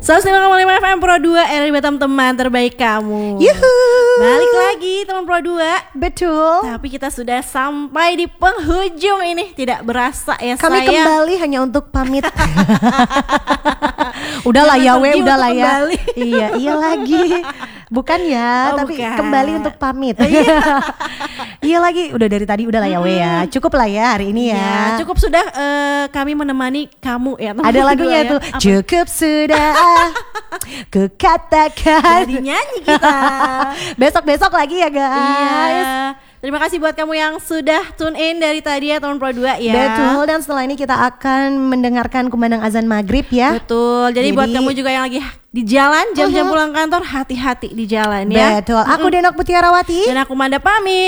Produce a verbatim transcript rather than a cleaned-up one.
seratus lima koma lima F M Pro dua R R I Batam, teman terbaik kamu. Yuhu. Balik lagi teman Pro dua. Betul. Tapi kita sudah sampai di penghujung ini. Tidak berasa ya Kami sayang. kembali hanya untuk pamit. Udahlah ya we, udahlah ya. Iya, iya lagi. Bukan ya, Oh, tapi bukan. kembali untuk pamit. Iya lagi, udah dari tadi udah lah ya we ya. Cukup lah ya hari ini Ya, ya. cukup sudah eh, kami menemani kamu ya teman Ada Pro lagunya dua tuh. ya. Apa? Cukup sudah kukatakan. Jadi nyanyi kita. Besok-besok lagi ya guys. Iya. Terima kasih buat kamu yang sudah tune in dari tadi ya teman Pro dua ya. Betul, dan setelah ini kita akan mendengarkan kumandang azan maghrib ya. Betul. Jadi, Jadi- buat kamu juga yang lagi di jalan jam-jam Uh-huh. pulang kantor, hati-hati di jalan ya. Betul, aku Denok Mutiarawati. Dan aku Manda pamit.